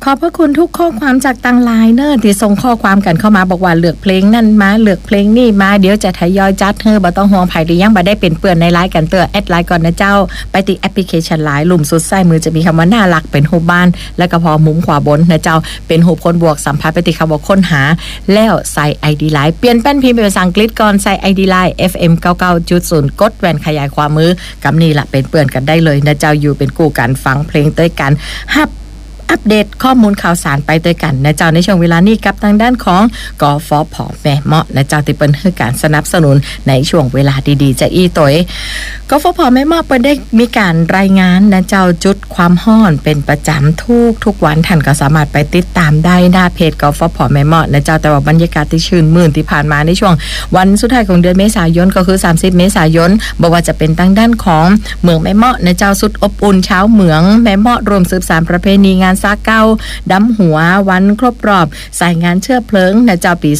ขอบพระคุณทุกข้อความจากตังไลน์เนอร์ที่ส่งข้อความกันเข้ามาบอกว่าเลือกเพลงนั่นมาเลือกเพลงนี่มาเดี๋ยวจะทยอยจัดเธอบ่ต้องห่วงภัยหรือยังบ่ได้เป็นเปื้อนในไลน์กันเตือแอดไลน์ก่อนนะเจ้าไปติแอปพลิเคชันไลน์ลุ่มสุดซ้ายมือจะมีคำว่าน่ารักเป็นรูปบ้านแล้วก็พอมุมขวาบนนะเจ้าเป็นรูปคนบวกสัมภาษณ์ไปติคำว่าค้นหาแล้วใส่ ID ไลน์เปลี่ยนแป้นพิมพ์เป็นภาษาอังกฤษก่อนใส่ ID ไลน์ FM 99.0 กดแว่นขยายความมือกำนี่ล่ะเป็นเปื้อนกันได้เลยนะเจ้าอยู่เป็นคู่กันฟังเพลงด้วยกันฮับอัปเดตข้อมูลข่าวสารไปด้วยกันนะเจ้าในช่วงเวลานี้กับทางด้านของกฟผ.แม่เมาะนะเจ้าที่เปิ้นให้การสนับสนุนในช่วงเวลาดีๆจะอีตยกฟผ.แม่เมาะเปิ้นได้มีการรายงานนะเจ้าจุดความร้อนเป็นประจำทุกวันท่านก็สามารถไปติดตามได้หน้าเพจกฟผ.แม่เมาะนะเจ้าแต่ว่าบรรยากาศที่ชื่นมื่นที่ผ่านมาในช่วงวันสุดท้ายของเดือนเมษายนก็คือ30เมษายนบ่ว่าจะเป็นทางด้านของเมืองแม่เมาะนะเจ้าสุดอบอุ่นเช้าเหมืองแม่เมาะรวมสืบสานประเพณีงานซาเก้าดำหัววันครบรอบใส่งานเชื้อเพลิงในเจ้าปี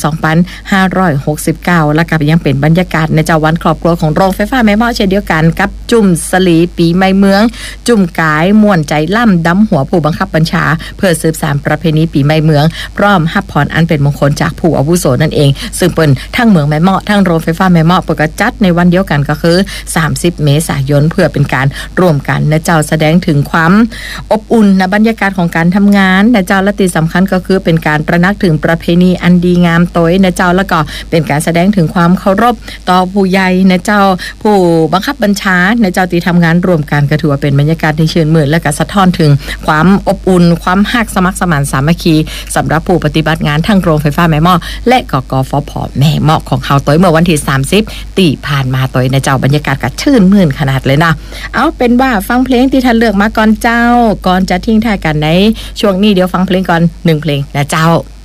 2569และก็ยังเป็นบรรยากาศในเจ้าวันครอบครัวของโรงไฟฟ้าแม่เมาะเช่นเดียวกันกับจุ่มสลีปีใหม่เมืองจุ่มกายม่วนใจล่ำดำหัวผู้บังคับบัญชาเพื่อสืบสานประเพณีปีใหม่เมืองพร้อมรับพรอันเป็นมงคลจากผู้อาวุโสนั่นเองซึ่งเป็นทั้งเมืองแม่เมาะทั้งโรงไฟฟ้าแม่เมาะประกาศจัดในวันเดียวกันก็คือ30เมษายนเพื่อเป็นการร่วมกันในเจ้าแสดงถึงความอบอุ่นในบรรยากาศของการทำงานนะเจ้าและที่สำคัญก็คือเป็นการตระหนักถึงประเพณีอันดีงามโตยนะเจ้าแล้วก็เป็นการแสดงถึงความเคารพต่อผู้ใหญ่นะเจ้าผู้บังคับบัญชานะเจ้าที่ทำงานร่วมกันก็ถือว่าเป็นบรรยากาศที่ชื่นมื่นและก็สะท้อนถึงความอบอุ่นความฮักสมัครสมานสามัคคีสำหรับผู้ปฏิบัติงานทั้งโรงไฟฟ้าแม่เมาะและกกฟผ.แม่เมาะของเขาโตยเมื่อวันที่30ที่ผ่านมาโตยนะเจ้าบรรยากาศก็ชื่นมื่นขนาดเลยนะเอาเป็นว่าฟังเพลงที่ท่านเลือกมาก่อนเจ้าก่อนจะทิ้งท้ายกันในช่วงนี้เดี๋ยวฟังเพลงก่อน1เพลงนะเจ้า